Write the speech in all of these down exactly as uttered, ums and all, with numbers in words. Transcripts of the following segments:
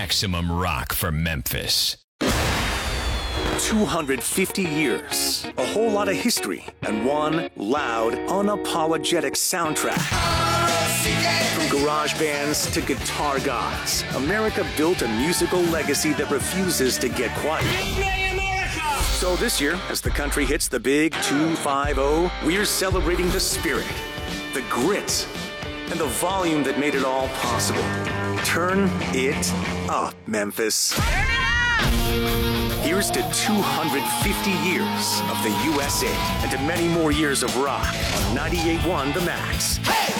maximum rock for Memphis. two hundred fifty years, a whole lot of history, and one loud, unapologetic soundtrack. From garage bands to guitar gods, America built a musical legacy that refuses to get quiet. So this year, as the country hits the big two five oh, we're celebrating the spirit, the grit, and the volume that made it all possible. Turn it up, Memphis. Here's to two hundred fifty years of the U S A and to many more years of rock on ninety-eight point one The Max. Hey!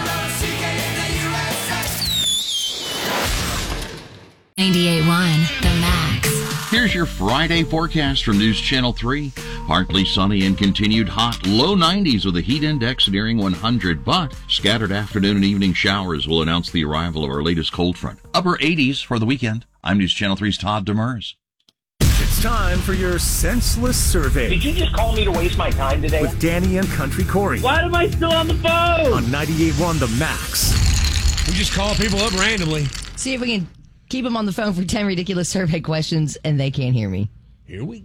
ninety-eight point one The Max. Here's your Friday forecast from News Channel three. Partly sunny and continued hot. Low nineties with a heat index nearing one hundred, but scattered afternoon and evening showers will announce the arrival of our latest cold front. Upper eighties for the weekend. I'm News Channel three's Todd Demers. It's time for your senseless survey. Did you just call me to waste my time today? With Danny and Country Corey. Why am I still on the phone? On ninety-eight point one The Max. We just call people up randomly. See if we can keep them on the phone for ten ridiculous survey questions and they can't hear me. Here we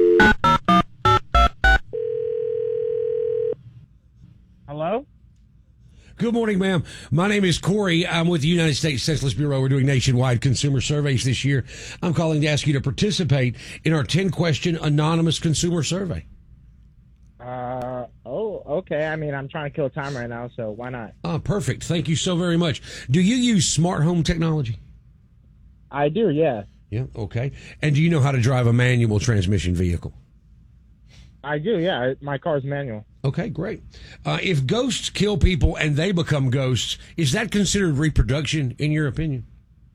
Hello? Good morning, ma'am. My name is Corey. I'm with the United States Census Bureau. We're doing nationwide consumer surveys this year. I'm calling to ask you to participate in our ten-question anonymous consumer survey. Uh, oh, okay. I mean, I'm trying to kill time right now, so why not? Ah, perfect. Thank you so very much. Do you use smart home technology? I do, yeah. Yeah, okay. And do you know how to drive a manual transmission vehicle? I do, yeah. My car's manual. Okay, great. Uh, if ghosts kill people and they become ghosts, is that considered reproduction, in your opinion?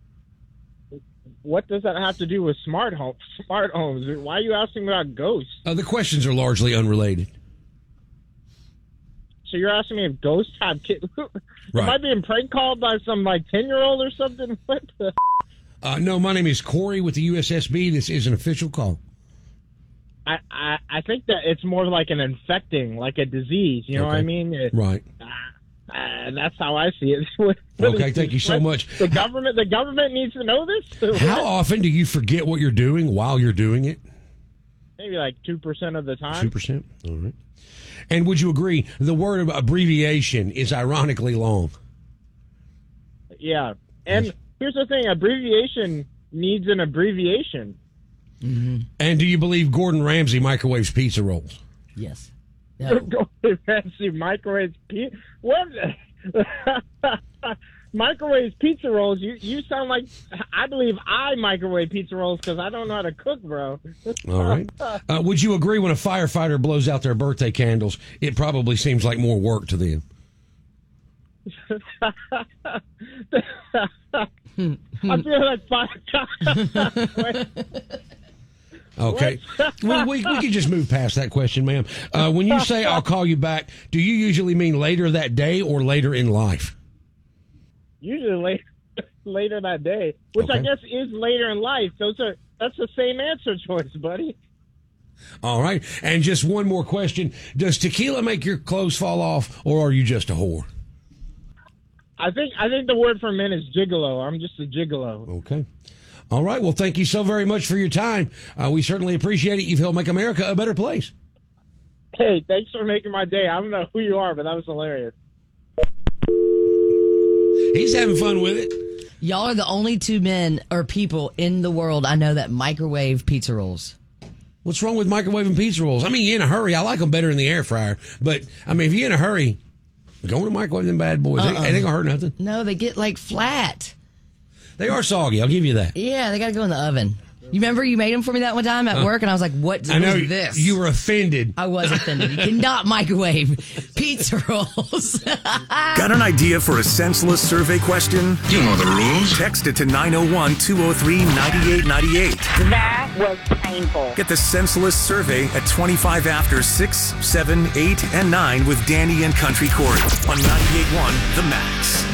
What does that have to do with smart homes? Smart homes. Why are you asking about ghosts? Uh, the questions are largely unrelated. So you're asking me if ghosts have kids? Right. Am I being prank called by some like ten year old or something? What the? Uh, no, my name is Corey with the U S S B. This is an official call. I, I, I think that it's more like an infecting, like a disease. You know Okay. what I mean? It, Right. Uh, uh, that's how I see it. What- what Okay, is thank you so what- much. The government, the government needs to know this. How often do you forget what you're doing while you're doing it? Maybe like two percent of the time. two percent? All right. And would you agree the word abbreviation is ironically long? Yeah. And here's the thing: abbreviation needs an abbreviation. Mm-hmm. And do you believe Gordon Ramsay microwaves pizza rolls? Yes. No. Go fancy microwave pizza. What? Microwave pizza rolls. You you sound like I believe I microwave pizza rolls because I don't know how to cook, bro. All right. Uh, would you agree when a firefighter blows out their birthday candles, it probably seems like more work to them? I feel like fire. Okay. we, we, we can just move past that question, ma'am. Uh, when you say I'll call you back, do you usually mean later that day or later in life? Usually later, later that day, which I Okay. guess is later in life. Those are that's the same answer choice, buddy. All right. And just one more question. Does tequila make your clothes fall off, or are you just a whore? I think I think the word for men is gigolo. I'm just a gigolo. Okay. All right. Well, thank you so very much for your time. Uh, we certainly appreciate it. You've helped make America a better place. Hey, thanks for making my day. I don't know who you are, but that was hilarious. He's having fun with it. Y'all are the only two men or people in the world I know that microwave pizza rolls. What's wrong with microwaving pizza rolls? I mean, you're in a hurry. I like them better in the air fryer. But, I mean, if you're in a hurry, go to microwave them bad boys. Uh-uh. They, they ain't going to hurt nothing. No, they get like flat. They are soggy. I'll give you that. Yeah, they got to go in the oven. You remember you made them for me that one time at work, and I was like, what I know is this? You were offended. I was offended. You cannot microwave pizza rolls. Got an idea for a senseless survey question? You know the rules. Text it to nine oh one, two oh three, nine eight nine eight. That was painful. Get the senseless survey at twenty-five after six, seven, eight, and nine with Danny and Country Corey on ninety-eight point one The Max.